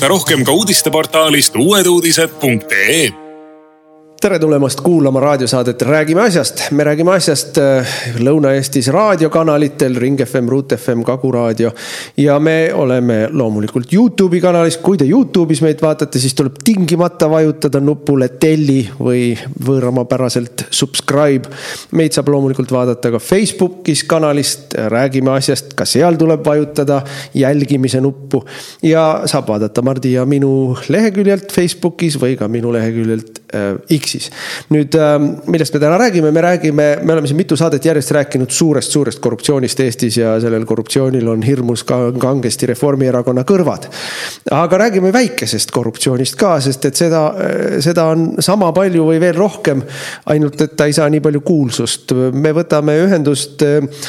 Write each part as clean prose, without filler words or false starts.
Vaata rohkem ka uudisteportaalist uueduudised.ee. Tere tulemast kuulama raadiosaadet Räägime asjast. Me räägime asjast Lõuna-Eestis raadiokanalitel, Ring FM, Ruut FM, Kagu raadio. Ja me oleme loomulikult YouTube'i kanalis. Kui te YouTube'is meid vaatate, siis tuleb tingimata vajutada nupule telli või võõramapäraselt subscribe. Meid saab loomulikult vaadata ka Facebookis kanalist Räägime asjast. Ka seal tuleb vajutada jälgimise nuppu. Ja saab vaadata Mardi ja minu leheküljelt Facebookis või ka minu leheküljelt X-is. Nüüd, millest me täna räägime? Me oleme siin mitu saadet järjest rääkinud suurest korruptsioonist Eestis ja sellel korruptsioonil on hirmus kangesti Reformierakonna kõrvad. Aga räägime väikesest korruptsioonist ka, sest et seda on sama palju või veel rohkem, ainult et ta ei saa nii palju kuulsust. Me võtame ühendust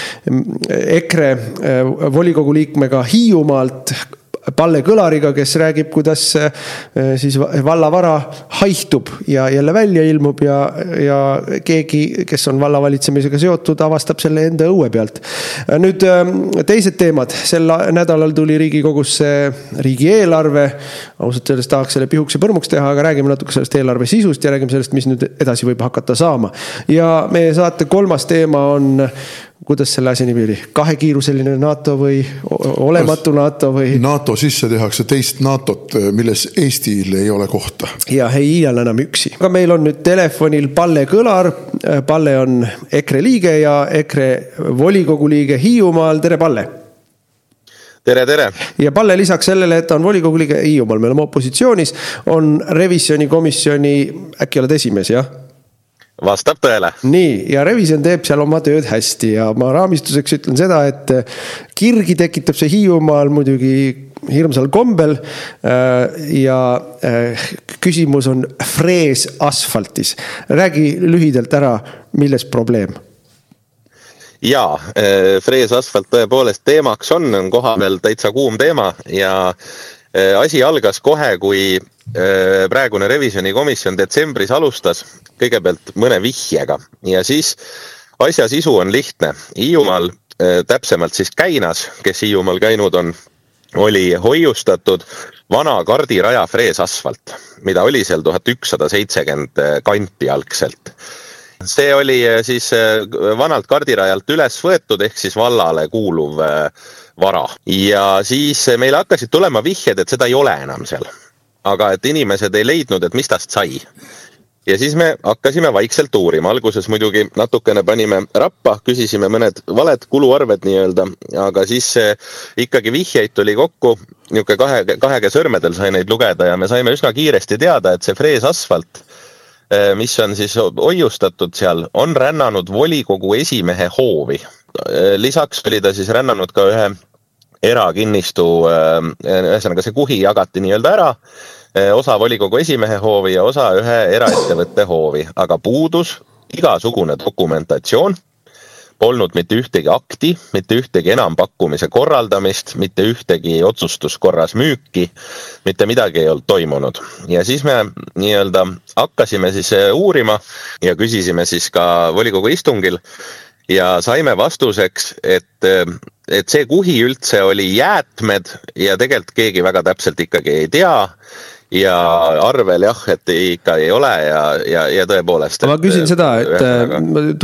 EKRE volikogu liikmega Hiiumaalt, Palle Kõlariga, kes räägib, kuidas siis vallavara haihtub ja jälle välja ilmub ja keegi, kes on vallavalitsemisega seotud, avastab selle enda õue pealt. Nüüd teised teemad. Sel nädalal tuli Riigikogusse riigieelarve. Ausalt sellest tahaks selle pihuks ja põrmuks teha, aga räägime natuke sellest eelarve sisust ja räägime sellest, mis nüüd edasi võib hakata saama. Ja meie saate kolmas teema on, kuidas selle asi nimi oli? Kahekiiruseline NATO või olematu NATO või? NATO sisse tehakse teist NATOt, milles Eestil ei ole kohta. Ja ei iial enam üksi. Aga meil on nüüd telefonil Palle Kõlar. Palle on EKRE liige ja EKRE volikogu liige Hiiumaal. Tere, Palle! Tere! Ja Palle lisaks sellele, et ta on volikogu liige Hiiumaal, me oleme opositsioonis, on revisjonikomisjoni, äkki oled esimees, jah? Vastab tõele. Nii, ja revisjon teeb seal oma tööd hästi ja ma raamistuseks ütlen seda, et kirgi tekitab see Hiiumaal muidugi hirmsal kombel ja küsimus on frees asfaltis. Räägi lühidalt ära, milles probleem? Jaa, frees asfalt tõepoolest teemaks on koha veel täitsa kuum teema ja asi algas kohe, kui praegune revisjonikomisjon detsembris alustas kõigepealt mõne vihjega ja siis asja sisu on lihtne. Hiiumaal, täpsemalt siis Käinas, kes Hiiumaal käinud on, oli hoiustatud vana kardiraja freesasfalt, mida oli seal 1170 kanti algselt. See oli siis vanalt kardirajalt üles võetud ehk siis vallale kuuluv vara. Ja siis meil hakkasid tulema vihjed, et seda ei ole enam seal. Aga et inimesed ei leidnud, et mis tast sai. Ja siis me hakkasime vaikselt uurima. Alguses muidugi natukene panime rappa, küsisime mõned valed kuluarved nii-öelda, aga siis ikkagi vihjeid tuli kokku, kahega sõrmedel sai neid lugeda ja me saime üsna kiiresti teada, et see frees asfalt, mis on siis hoiustatud seal, on rännanud volikogu esimehe hoovi. Lisaks oli ta siis rännanud ka ühe erakinnistu, ühesõnaga see kuhi jagati nii-öelda ära, osa volikogu esimehe hoovi ja osa ühe eraettevõtte hoovi, aga puudus igasugune dokumentatsioon, polnud mitte ühtegi akti, mitte ühtegi enampakkumise korraldamist, mitte ühtegi otsustuskorras müüki, mitte midagi ei olnud toimunud. Ja siis me nii-öelda hakkasime siis uurima ja küsisime siis ka volikogu istungil ja saime vastuseks, et see kuhi üldse oli jäätmed ja tegelikult keegi väga täpselt ikkagi ei tea ja arvel jah, et ikka ei ole ja tõepoolest. Ma küsin seda, et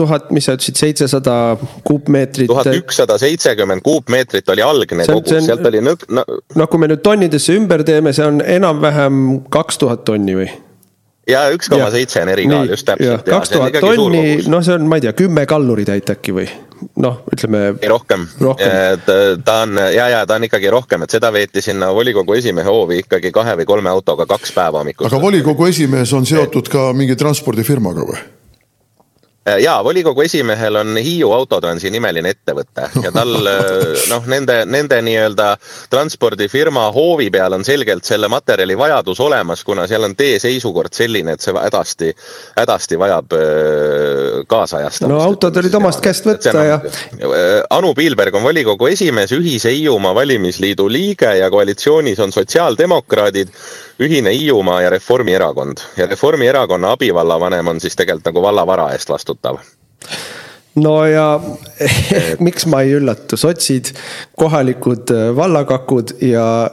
700 kuupmeetrit. 1170 kuupmeetrit oli algne kogus. Sealt oli kui me nüüd tonnidesse ümber teeme, see on enam-vähem 2000 tonni või? Ja 1,7 on erikaal, just täpselt. 2000 tonni, see on, ma ei tea, 10 kallurid äkki või? Ütleme... Rohkem. Ta on ikkagi rohkem, et seda veeti sinna volikogu esimehe hoovi ikkagi 2 või 3 autoga 2 päeva hommikust. Aga volikogu esimees on seotud ka mingi transpordifirmaga või? Jaa, volikogu esimehel on Hiiu Autotransi nimeline ettevõte ja tal nende nii-öelda transpordifirma hoovi peal on selgelt selle materjali vajadus olemas, kuna seal on teeseisukord selline, et see hädasti vajab kaasajastamist. Autod olid omast käest võtta ja... Anu Piilberg on volikogu esimees, Ühise Hiiumaa valimisliidu liige ja koalitsioonis on sotsiaaldemokraadid, Ühine Hiiumaa ja Reformierakond. Ja Reformierakonna abivallavanem on siis tegelikult nagu vallavara eest vastutav. no ja miks ma ei üllatu, sotsid, kohalikud vallakakud ja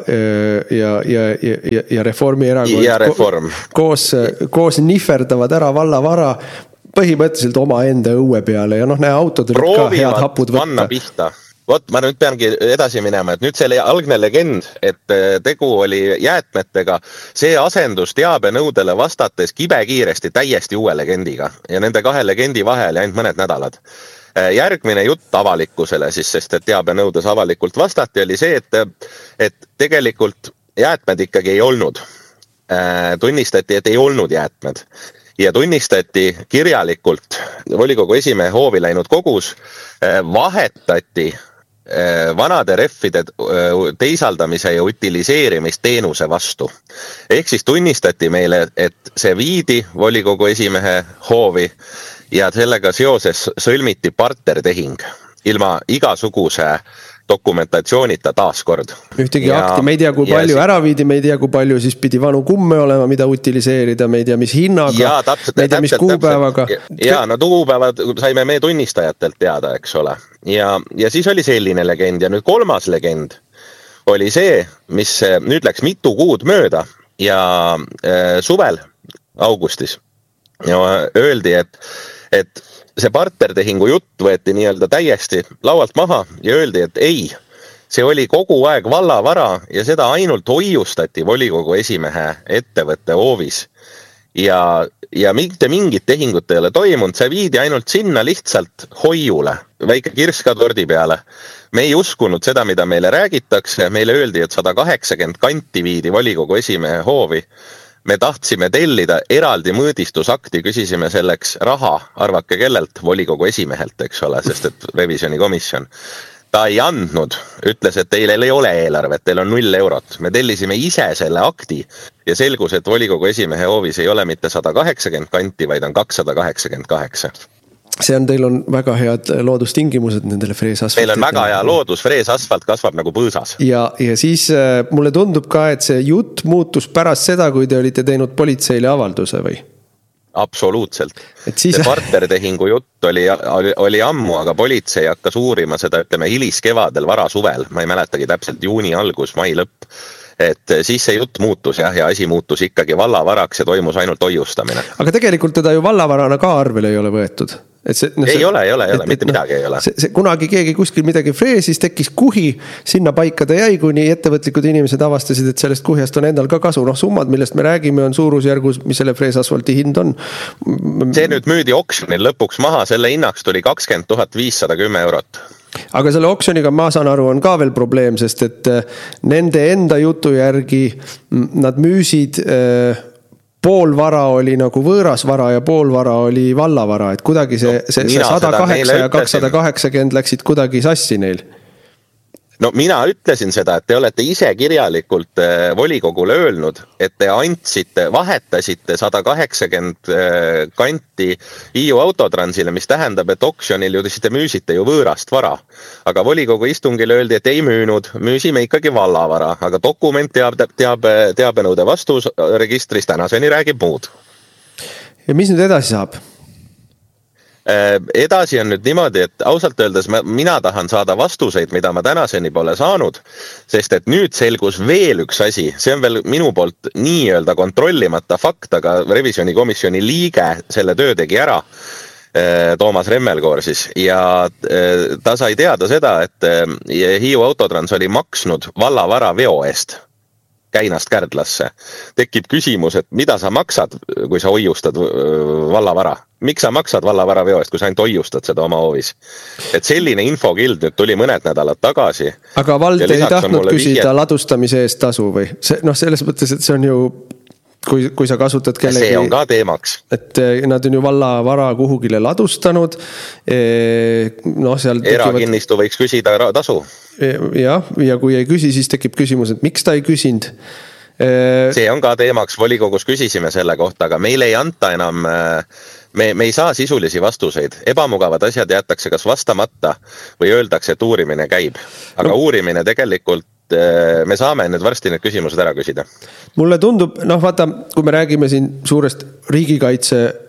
Reformierakond ja Reform. koos nihverdavad ära vallavara põhimõtteliselt oma enda õue peale ja näe, autod olid ka head hapud võtta. Panna pihta. Vot, ma nüüd peangi edasi minema, et nüüd selle algne legend, et tegu oli jäätmetega, see asendus teabenõudele vastates kibekiiresti täiesti uue legendiga ja nende kahe legendi vahel ainult mõned nädalad. Järgmine jutt avalikkusele siis, sest et teabenõudes avalikult vastati, oli see, et tegelikult jäätmed ikkagi ei olnud. Tunnistati, et ei olnud jäätmed. Ja tunnistati kirjalikult volikogu esimehe hoovi läinud kogus, vahetati vanade reffide teisaldamise ja utiliseerimisteenuse vastu. Ehk siis tunnistati meile, et see viidi volikogu esimehe hoovi ja sellega seoses sõlmiti partnertehing ilma igasuguse dokumentatsioonita taaskord. Ühtegi akti, me ei tea, kui palju ära viidi, me ei tea, kui palju siis pidi vanu kumme olema, mida utiliseerida, me ei tea, mis hinnaga, me ei tea, mis kuupäevaga. Ja, no kuupäevad saime me tunnistajatelt teada, eks ole. Ja siis oli selline legend ja nüüd kolmas legend oli see, mis nüüd läks mitu kuud mööda ja suvel, augustis, ja öeldi, et see partnertehingu jutt võeti nii-öelda täiesti laualt maha ja öeldi, et ei, see oli kogu aeg vallavara ja seda ainult hoiustati volikogu esimehe ettevõtte hoovis. Ja mitte mingit tehingut ei ole toimunud, see viidi ainult sinna lihtsalt hoiule, väike kirska tordi peale. Me ei uskunud seda, mida meile räägitakse, meile öeldi, et 180 kanti viidi volikogu esimehe hoovi. Me tahtsime tellida eraldi mõõdistusakti, küsisime selleks raha, arvake kellelt, volikogu esimehelt, eks ole, sest et revisjonikomisjon. Ta ei andnud, ütles, et teil ei ole eelarvet, teil on 0 eurot. Me tellisime ise selle akti ja selgus, et volikogu esimehe hoovis ei ole mitte 180 kanti, vaid on 288. Teil on väga head loodustingimused nendele freesasfaltidele. Meil on väga hea loodus, freesasfalt kasvab nagu põõsas. Ja siis mulle tundub ka, et see jutt muutus pärast seda, kui te olite teinud politseile avalduse või? Absoluutselt. See partnertehingu jutt oli ammu, aga politsei hakkas uurima seda, ütleme, hiliskevadel, varasuvel. Ma ei mäletagi täpselt juuni algus, mai lõpp. Et siis see jutt muutus ja asi muutus ikkagi vallavaraks ja toimus ainult hoiustamine. Aga tegelikult teda ju vallavarana ka arvele ei ole võetud. Ei ole, mitte midagi ei ole. Kunagi keegi kuskil midagi freesis, tekkis kuhi, sinna paika ta jäi, kuni ettevõtlikud inimesed avastasid, et sellest kuhjast on endal ka kasu. Summad, millest me räägime, on suurusjärgus, mis selle freesasfalti hind on. See nüüd müüdi oksjonil lõpuks maha, selle hinnaks tuli 20 510 eurot. Aga selle oksjoniga, ma saan aru, on ka veel probleem, sest et nende enda jutu järgi nad müüsid pool vara oli nagu võõras vara ja pool vara oli vallavara, et kuidagi see 108 ja 280 läksid kuidagi sassi neil. No mina ütlesin seda, et te olete ise kirjalikult volikogule öelnud, et te vahetasite 180 kanti Hiiu autotransile, mis tähendab, et oksjonil te müüsite ju võõrast vara. Aga volikogu istungil öeldi, et ei müünud, müüsime ikkagi vallavara, aga dokument teabenõude vastusregistris tänaseni räägib muud. Ja mis nüüd edasi saab? Edasi on nüüd niimoodi, et ausalt öeldes mina tahan saada vastuseid, mida ma tänaseni pole saanud, sest et nüüd selgus veel üks asi, see on veel minu poolt nii-öelda kontrollimata fakt, aga revisjonikomisjoni liige selle töö tegi ära, Toomas Remmelkoor siis, ja ta sai teada seda, et Hiiu autotrans oli maksnud vallavara veo eest Käinast Kärdlasse. Tekib küsimus, et mida sa maksad, kui sa hoiustad vallavara? Miks sa maksad vallavara veo eest, kui sa ainult hoiustad seda oma hoovis? Et selline infokild nüüd tuli mõned nädalad tagasi. Aga vald ei tahtnud küsida ladustamise eest tasu või? Selles mõttes, et see on ju, kui sa kasutad kellegi... See on ka teemaks. Et nad on ju vallavara kuhugile ladustanud. Erakinnistu võiks küsida tasu. Ja kui ei küsi, siis tekib küsimus, et miks ta ei küsinud? See on ka teemaks, volikogus küsisime selle kohta, aga meil ei anta enam, me ei saa sisulisi vastuseid. Ebamugavad asjad jäetakse kas vastamata või öeldakse, et uurimine käib. Aga uurimine tegelikult me saame nüüd varsti need küsimused ära küsida. Mulle tundub, vaata, kui me räägime siin suurest riigikaitse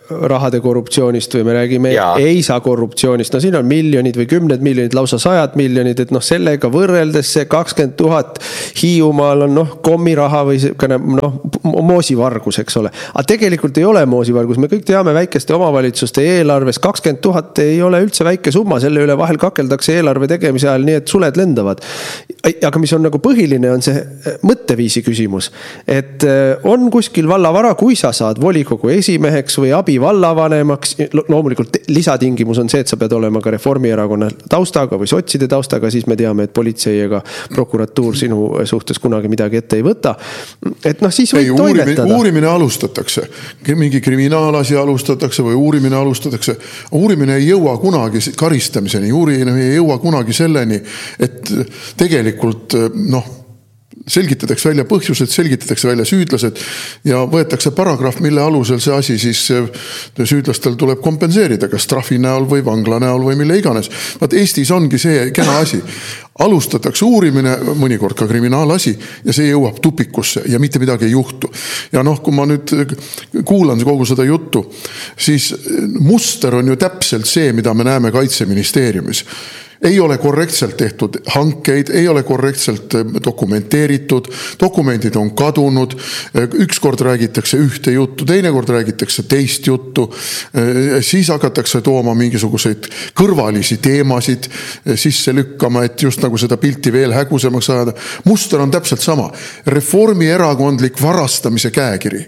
rahade korruptsioonist või me räägime EISA korruptsioonist, no siin on miljonid või 10 miljonid, lausa 100 miljonid, et noh, sellega võrreldes see 20 000 Hiiumaal on noh, kommiraha või noh, moosivargus, eks ole. Aga tegelikult ei ole moosivargus, me kõik teame väikeste omavalitsuste eelarves 20 000 ei ole üldse väike summa, selle üle vahel kakeldakse eelarve tegemise ajal nii, et suled lendavad. Aga mis on nagu põhiline, on see mõtteviisi küsimus, et on kuskil vallavara, kui sa saad volikogu esimeheks või abi vallavanemaks, loomulikult lisatingimus on see, et sa pead olema ka Reformierakonna taustaga või sotside taustaga, siis me teame, et politsei ega prokuratuur sinu suhtes kunagi midagi ette ei võta. Et noh, siis võib toimetada. Uurimine alustatakse, mingi kriminaalasi alustatakse või uurimine alustatakse. Uurimine ei jõua kunagi karistamiseni, uurimine ei jõua kunagi selleni, et tegelikult noh, selgitatakse välja põhjused, selgitatakse välja süüdlased ja võetakse paragrahv, mille alusel see asi siis süüdlastel tuleb kompenseerida, kas trahvi näol või vangla näol või mille iganes. Vaat Eestis ongi see kena asi. Alustatakse uurimine, mõnikord ka kriminaalasi ja see jõuab tupikusse ja mitte midagi ei juhtu. Ja noh, kui ma nüüd kuulan kogu seda juttu, siis muster on ju täpselt see, mida me näeme Kaitseministeeriumis. Ei ole korrektselt tehtud hankeid, ei ole korrektselt dokumenteeritud, dokumendid on kadunud, ükskord räägitakse ühte juttu, teinekord räägitakse teist juttu, siis hakatakse tooma mingisuguseid kõrvalisi teemasid sisse lükkama, et just nagu seda pilti veel hägusemaks ajada. Muster on täpselt sama. Reformierakondlik varastamise käekiri.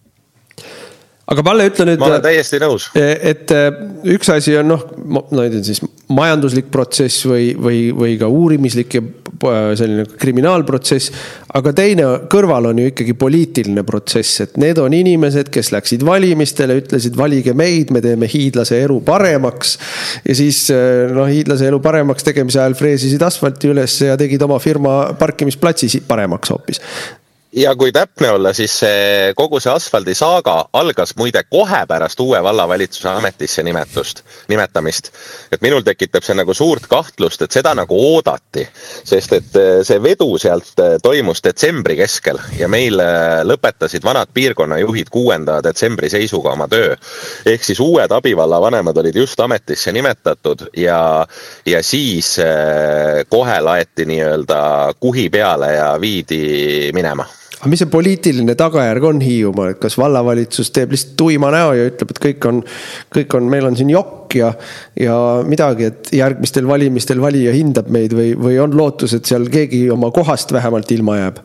Aga Palle, ütle nüüd, ma olen täiesti nõus. Et üks asi on siis majanduslik protsess või ka uurimislik ja selline kriminaalprotsess, aga teine kõrval on ju ikkagi poliitiline protsess, et need on inimesed, kes läksid valimistele, ütlesid valige meid, me teeme hiidlase elu paremaks ja siis hiidlase elu paremaks tegemise ajal freesisid asfalti üles ja tegid oma firma parkimisplatsi paremaks hoopis. Ja kui täpne olla, siis kogu see asfaldisaaga algas muide kohe pärast uue vallavalitsuse ametisse nimetamist. Et minul tekitab see nagu suurt kahtlust, et seda nagu oodati, sest et see vedu sealt toimus detsembri keskel ja meil lõpetasid vanad piirkonnajuhid 6. detsembri seisuga oma töö. Ehk siis uued abivallavanemad olid just ametisse nimetatud ja siis kohe laeti nii-öelda kuhi peale ja viidi minema. Aga mis see poliitiline tagajärg on Hiiumaal, et kas vallavalitsus teeb lihtsalt tuima näo ja ütleb, et kõik on, meil on siin jokk ja midagi, et järgmistel valimistel valija hindab meid või on lootus, et seal keegi oma kohast vähemalt ilma jääb?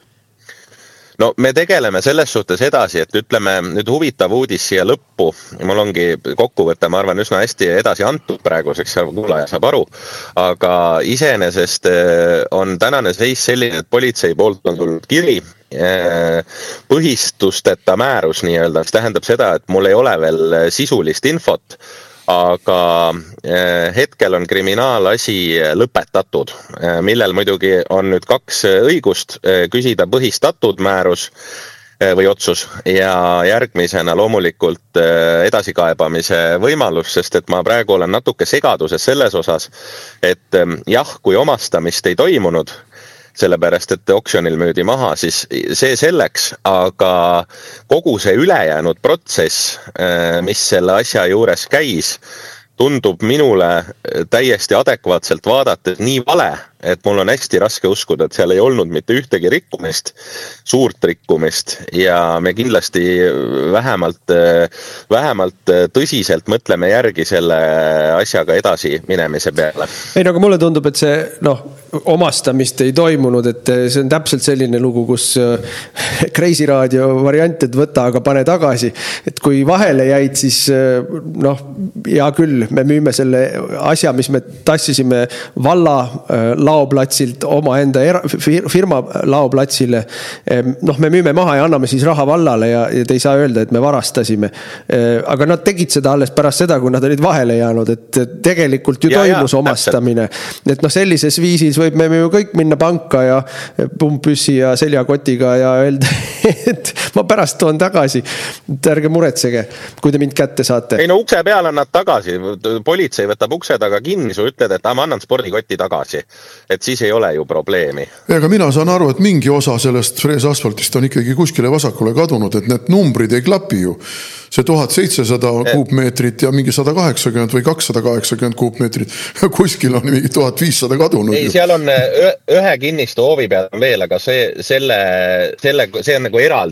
No me tegeleme selles suhtes edasi, et ütleme nüüd huvitav uudis siia lõppu. Mul ongi kokkuvõte, ma arvan, üsna hästi edasi antud praeguseks, kuulaja saab aru. Aga iseenesest on tänane seis selline, et politsei poolt on tulnud kiri, põhistusteta määrus nii-öelda, mis tähendab seda, et mul ei ole veel sisulist infot, aga hetkel on kriminaalasi lõpetatud, millel muidugi on nüüd 2 õigust küsida põhistatud määrus või otsus ja järgmisena loomulikult edasikaebamise võimalus, sest et ma praegu olen natuke segaduses selles osas, et jah, kui omastamist ei toimunud, sellepärast, et oksjonil müüdi maha, siis see selleks, aga kogu see ülejäänud protsess, mis selle asja juures käis, tundub minule täiesti adekvaatselt vaadates nii vale, et mul on hästi raske uskuda, et seal ei olnud mitte ühtegi rikkumist, suurt rikkumist ja me kindlasti vähemalt tõsiselt mõtleme järgi selle asjaga edasi minemise peale. Ei, aga mulle tundub, et see omastamist ei toimunud, et see on täpselt selline lugu, kus Crazy Radio variant, et võta, aga pane tagasi. Et kui vahele jäid, siis hea küll, me müüme selle asja, mis me tassisime valla laoplatsilt oma enda firma laoplatsile. Me müüme maha ja anname siis raha vallale ja te ei saa öelda, et me varastasime. Aga nad tegid seda alles pärast seda, kui nad olid vahele jäänud, et tegelikult ju toimus omastamine. Et sellises viisis võib me ju kõik minna panka ja pumpüssi ja seljakotiga ja öelda, et ma pärast toon tagasi. Ärge muretsege, kui te mind kätte saate. Ei ukse peal annad tagasi. Politsei võtab ukse taga kinni, su ütled, et ma annan spordikotti tagasi. Et siis ei ole ju probleemi. Aga mina saan aru, et mingi osa sellest freesasfaltist on ikkagi kuskile vasakule kadunud, et need numbrid ei klapi ju. see 1700 kuupmeetrit ja mingi 180 või 280 kuupmeetrit. Kuskil on mingi 1500 kadunud. Ei, seal on ühe kinnistu hoovi peal veel, aga see on nagu eraldi